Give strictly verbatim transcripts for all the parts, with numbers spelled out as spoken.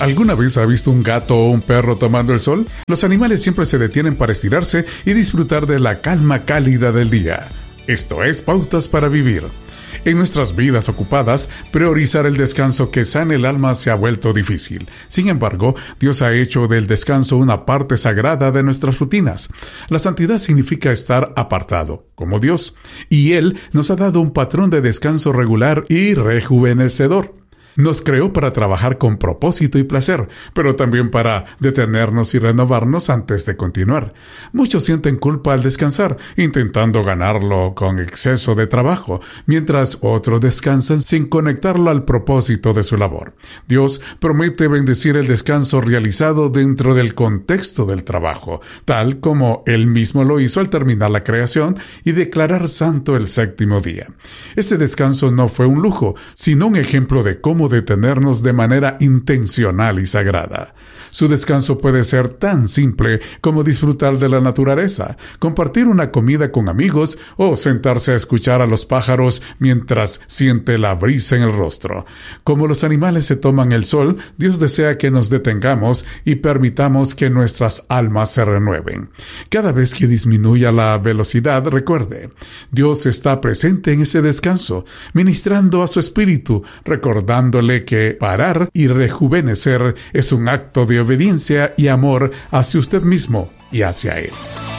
¿Alguna vez ha visto un gato o un perro tomando el sol? Los animales siempre se detienen para estirarse y disfrutar de la calma cálida del día. Esto es Pautas para Vivir. En nuestras vidas ocupadas, priorizar el descanso que sane el alma se ha vuelto difícil. Sin embargo, Dios ha hecho del descanso una parte sagrada de nuestras rutinas. La santidad significa estar apartado, como Dios, y Él nos ha dado un patrón de descanso regular y rejuvenecedor. Nos creó para trabajar con propósito y placer, pero también para detenernos y renovarnos antes de continuar. Muchos sienten culpa al descansar, intentando ganarlo con exceso de trabajo, mientras otros descansan sin conectarlo al propósito de su labor. Dios promete bendecir el descanso realizado dentro del contexto del trabajo, tal como Él mismo lo hizo al terminar la creación y declarar santo el séptimo día. Ese descanso no fue un lujo, sino un ejemplo de cómo detenernos de manera intencional y sagrada. Su descanso puede ser tan simple como disfrutar de la naturaleza, compartir una comida con amigos o sentarse a escuchar a los pájaros mientras siente la brisa en el rostro. Como los animales se toman el sol, Dios desea que nos detengamos y permitamos que nuestras almas se renueven. Cada vez que disminuya la velocidad, recuerde, Dios está presente en ese descanso, ministrando a su espíritu, recordando que parar y rejuvenecer es un acto de obediencia y amor hacia usted mismo y hacia Él.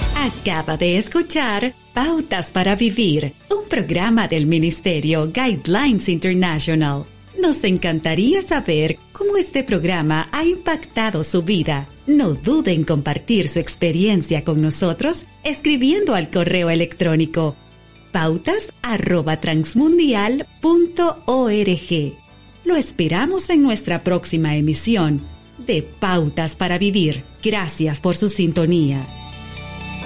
Acaba de escuchar Pautas para Vivir, un programa del Ministerio Guidelines International. Nos encantaría saber cómo este programa ha impactado su vida. No dude en compartir su experiencia con nosotros escribiendo al correo electrónico pautas arroba transmundial punto org. Lo esperamos en nuestra próxima emisión de Pautas para Vivir. Gracias por su sintonía.